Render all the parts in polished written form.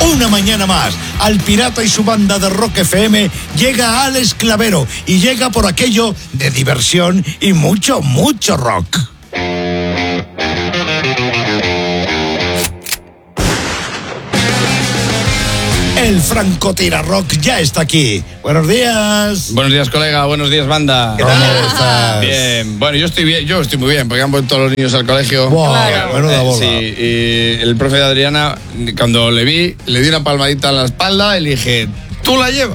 Una mañana más, al Pirata y su banda de Rock FM llega Alex Clavero y llega por aquello de diversión y mucho rock. El francotirarrock ya está aquí. Buenos días. Buenos días, colega. Buenos días, banda. ¿Qué tal estás? Bien. Bueno, yo estoy bien. Yo estoy muy bien, porque han vuelto los niños al colegio. Wow, claro. Menuda bola. Sí, y el profe de Adriana, cuando le vi, le di una palmadita en la espalda y le dije: tú la llevas.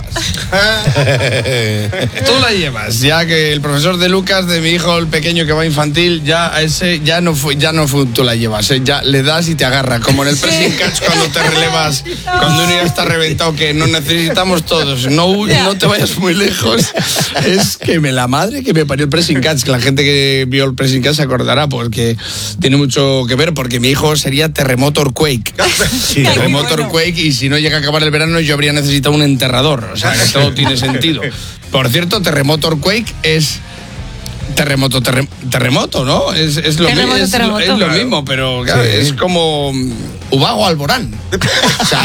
Tú la llevas. Ya que el profesor de Lucas, de mi hijo, el pequeño que va a infantil, ya a ese ya no fue tú la llevas. Ya le das y te agarra. Como en el pressing catch cuando te relevas, cuando uno ya está reventado, que nos necesitamos todos. No te vayas muy lejos. Es que la madre que me parió el pressing catch, que la gente que vio el pressing catch se acordará, porque tiene mucho que ver, porque mi hijo sería terremoto Quake. Sí, Terremoto Quake, y si no llega a acabar el verano, yo habría necesitado un enterrador. O sea, que todo tiene sentido. Por cierto, Terremoto Quake es terremoto, ¿no? Es lo mismo, es lo mismo, pero claro, sí. Es como Ubago Alborán. O sea,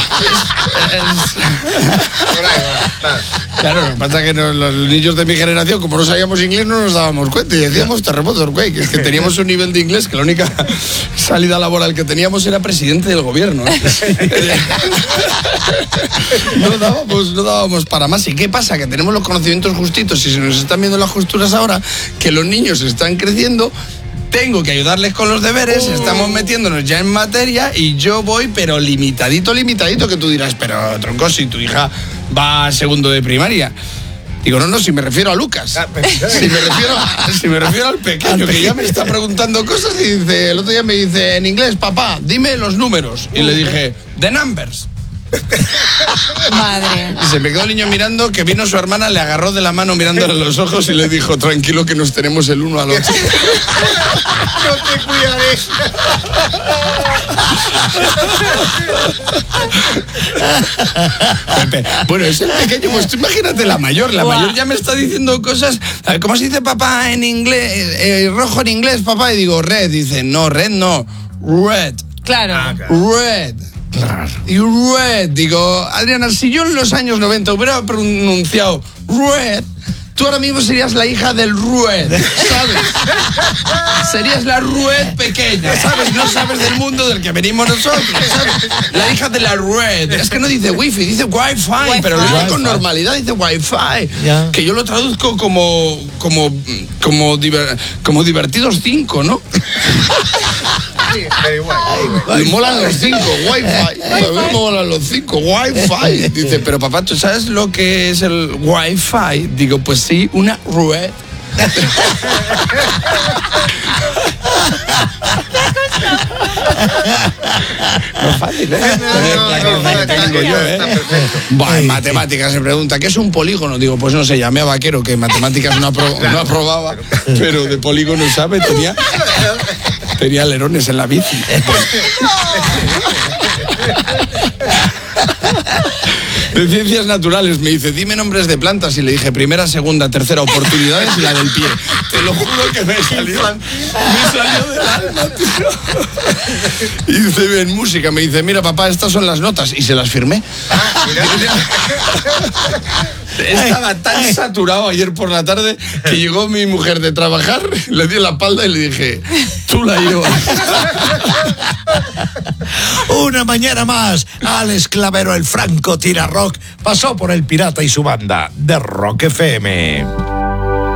claro, lo que pasa es que los niños de mi generación, como no sabíamos inglés, no nos dábamos cuenta y decíamos Terremoto Quake. Es que teníamos un nivel de inglés que la única salida laboral que teníamos era presidente del gobierno. No dábamos para más. ¿Y qué pasa? Que tenemos los conocimientos justitos y se nos están viendo las costuras ahora, que los niños están creciendo. Tengo que ayudarles con los deberes, estamos metiéndonos ya en materia y yo voy, pero limitadito, que tú dirás, pero tronco, si tu hija va a segundo de primaria. Digo, no, si me refiero a Lucas. Si me refiero al pequeño, que ya me está preguntando cosas y dice, el otro día me dice en inglés: papá, dime los números. Y le dije, the numbers. Madre. Y se me quedó el niño mirando, que vino su hermana, le agarró de la mano mirándole a los ojos y le dijo: tranquilo, que nos tenemos el uno al otro. No te cuidaré. Pepe. Bueno, es el pequeño, pues tú imagínate la mayor ya me está diciendo cosas. ¿Cómo se dice papá en inglés? Rojo en inglés, papá. Y digo, red. Dice, no, red no, red. Claro. Red. Y red, digo, Adriana, si yo en los años 90 hubiera pronunciado red, tú ahora mismo serías la hija del red, ¿sabes? Serías la red pequeña, ¿sabes? No sabes del mundo del que venimos nosotros, ¿sabes? La hija de la red. Es que no dice wifi, dice wifi, pero lo dice con normalidad, dice wifi. Yeah. Que yo lo traduzco como divertidos 5, ¿no? Sí, pero igual. Me molan los 5, Wi-Fi. Me molan los 5, Wi-Fi. Dice, pero papá, ¿tú sabes lo que es el Wi-Fi? Digo, pues sí, una red. No es fácil, ¿eh? Está perfecto. Bueno, en matemáticas se pregunta, ¿qué es un polígono? Digo, pues no sé, llamé a Vaquero, que en matemáticas no aprobaba, pero de polígono sabe, tenía alerones en la bici. De ciencias naturales me dice, dime nombres de plantas, y le dije, primera, segunda, tercera oportunidades y la del pie. Te lo juro que me salió del alma, tío. Y dice, en música, me dice, mira papá, estas son las notas, y se las firmé. Estaba tan saturado ayer por la tarde que llegó mi mujer de trabajar, le di la espalda y le dije, tú la llevas. Una mañana más, Alex Clavero, el francotirarrock, pasó por el Pirata y su banda de Rock FM.